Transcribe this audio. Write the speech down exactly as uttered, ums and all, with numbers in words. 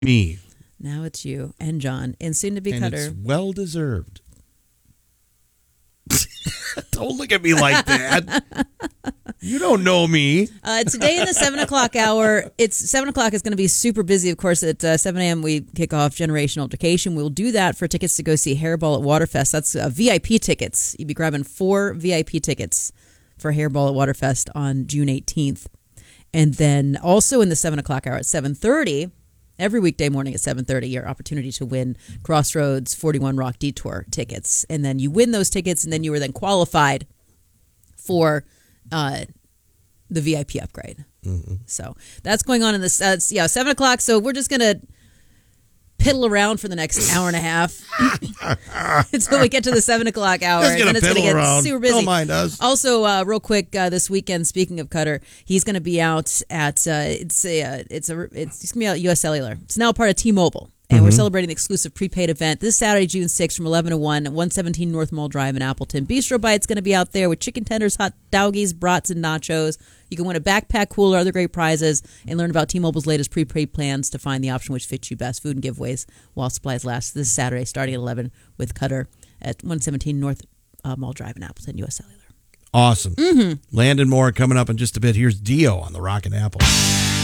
Me. Now it's you and John and soon to be And Cutter. it's well deserved. Don't look at me like that. You don't know me. Uh, today in the seven o'clock hour, it's seven o'clock is going to be super busy. Of course, at uh, seven a.m. we kick off Generational Education. We'll do that for tickets to go see Hairball at Waterfest. That's uh, V I P tickets. You'd be grabbing four V I P tickets for Hairball at Waterfest on June eighteenth. And then also in the seven o'clock hour at seven thirty, every weekday morning at seven thirty, your opportunity to win Crossroads forty-one Rock Detour tickets. And then you win those tickets, and then you are then qualified for uh, the V I P upgrade. Mm-hmm. So that's going on in this, uh, yeah, seven o'clock. So we're just going to piddle around for the next hour and a half until we get to the seven o'clock hour. Just gonna and then it's going to get around. super busy. Don't mind us. Also, uh, real quick, uh, this weekend, speaking of Cutter, he's going to be out at, uh, it's a, uh, it's a, it's, he's going to be out at U S Cellular. It's now part of T-Mobile. And mm-hmm. we're celebrating the exclusive prepaid event this Saturday, June sixth from eleven to one at one seventeen North Mall Drive in Appleton. Bistro Bite's going to be out there with chicken tenders, hot doggies, brats, and nachos. You can win a backpack cooler, other great prizes, and learn about T-Mobile's latest prepaid plans to find the option which fits you best. Food and giveaways while supplies last. This Saturday, starting at eleven with Cutter at one seventeen North uh, Mall Drive in Appleton, U S Cellular. Awesome. Mm-hmm. Landon Moore coming up in just a bit. Here's Dio on the Rockin' Apple.